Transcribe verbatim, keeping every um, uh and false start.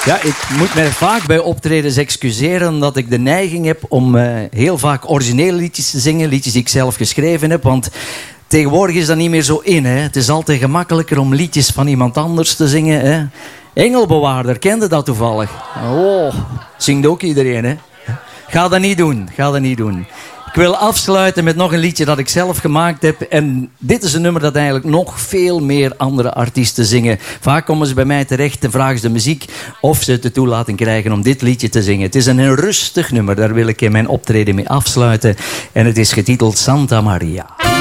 Ja, ik moet mij vaak bij optredens excuseren omdat ik de neiging heb om uh, heel vaak originele liedjes te zingen. Liedjes die ik zelf geschreven heb, want tegenwoordig is dat niet meer zo in. Hè. Het is altijd gemakkelijker om liedjes van iemand anders te zingen. Hè. Engelbewaarder, kende dat toevallig? Oh, zingt ook iedereen, hè? Ga dat niet doen, ga dat niet doen. Ik wil afsluiten met nog een liedje dat ik zelf gemaakt heb. En dit is een nummer dat eigenlijk nog veel meer andere artiesten zingen. Vaak komen ze bij mij terecht en vragen ze de muziek of ze de toelating krijgen om dit liedje te zingen. Het is een heel rustig nummer, daar wil ik in mijn optreden mee afsluiten. En het is getiteld Santa Maria.